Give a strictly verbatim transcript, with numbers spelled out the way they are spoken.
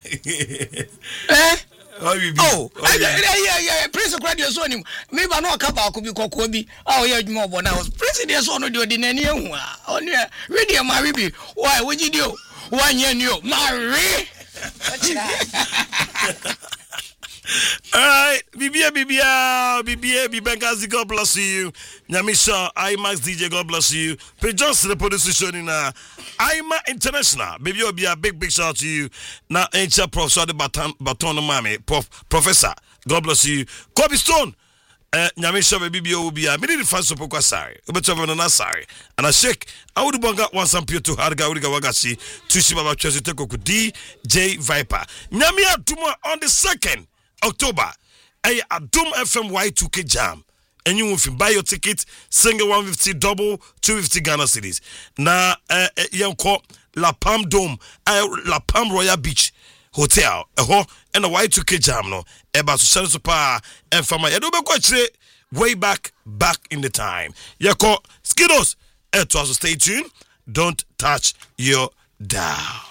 Eh? Oh, yeah, yeah, Prince of Radio Sony. Maybe I know a couple could be Kokobi. Oh, yeah, more when I was President on the ordinary. On your radio, my review. Why would you do? One year new, Marie. All right, Bibia, Bibia, Bibia, Bibangazi, God bless you. Nyamisha, IMAX D J, God bless you. Pray Johnson, the producer, in uh, I M A International. Baby, will be a big, big shout out to you. Now, ancient Professor, the baton, baton, Mami, Prof, Professor, God bless you. Kobe Stone, uh, Nyamisha, baby, will be a minute fan support. Sorry, but you're not sorry. And I shake, I would bang up one some pure to Harga, Uriga Wagasi, Tushima, Chelsea, Teko, D J Viper. Nyamia Tuma on the second. October, a Adum F M Y two K jam. And you will buy your ticket, single one fifty, double two fifty Ghana cities. Na uh, young call La Palm Dome, uh, La Palm Royal Beach Hotel, a ho and a Y two K jam no. Eba to sell super and from my way back, back in the time. Yako Skidos, and to also stay tuned. Don't touch your dial.